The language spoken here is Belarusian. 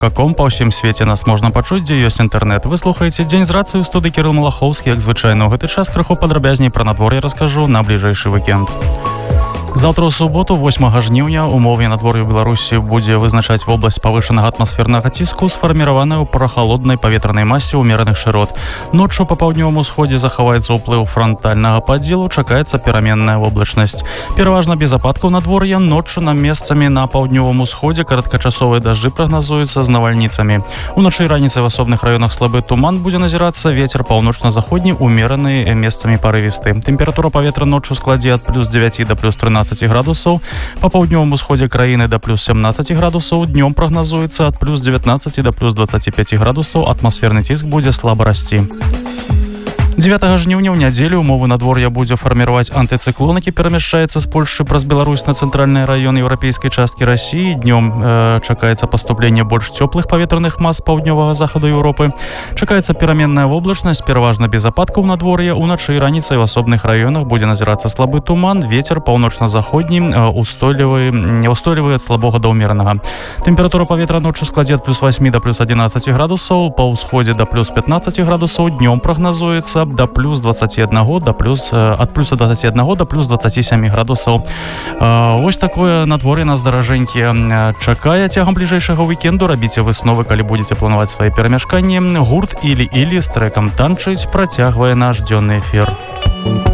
Каком па ўсім свеце нас можна пачуць, дзе ёсць інтэрнэт. Вы слухаеце «Дзень з рацыі» ў студыі Кірыл Малахоўскі, як звычайна. У гэты час крыху падрабязней пра надвор'е раскажу на бліжэйшы вікенд. Заўтра ў суботу, 8 жніўня, умовы надвор'я ў Беларусі будзе вызначаць вобласць павышанага атмасфернага ціску, сфарміраваная ў прахалоднай паветранай масе ўмераных шырот. Ноччу па паўднёвым усходзе захаваецца ўплыў франтальнага падзелу, чакаецца пераменная воблачнасць. Пераважна без ападкаў надвор'я, ноччу на месцамі на паўднёвым усходзе кароткачасовыя дажджы прагназуюцца з навальніцамі. Уначы і раніцай в асобных раёнах слабы туман будзе назірацца, вецер паўночна-заходні умераны, месцамі парывісты. Тэмпература паветра ноччу складзе ад плюс 9 да плюс 13 градусаў, па паўднёвым усходзе краіны да плюс 17 градусаў, днём прагназуецца ад плюс 19 да плюс 25 градусаў, атмасферны ціск будзе слаба расці. 9 жніўня ў нядзелю умовы надвор'я будзе фарміраваць антыцыклон, які перамяшчаецца з Польшчы праз Беларусь на цэнтральны раён еўрапейскай часткі Расіі. Днём чакаецца паступленне больш цёплых паветраных мас паўднёвага захаду Еўропы. Чакаецца пераменная воблачнасць, пераважна без ападкаў надвор'я. Уначы і раніцай в асобных раёнах будзе назірацца слабы туман, вецер паўночна-заходні, устойлівы ад слабога да ўмеранага. Тэмпература паветра ноччу складзе ад плюс 8 да плюс 11 градусаў, па ўсходзе да плюс 15 градусаў, днём прагназуецца да плюс 21 да плюс ад плюс 21 да плюс 27 градусаў. Вось такое надвор'е нас, даражэнькія, чакае цягам бліжэйшага вікенду. Рабіце высновы, калі будзеце планаваць свае перамяшканні. Гурт Ілі-Ілі з трэкам «Танчыць» працягвае наш дзённы эфір.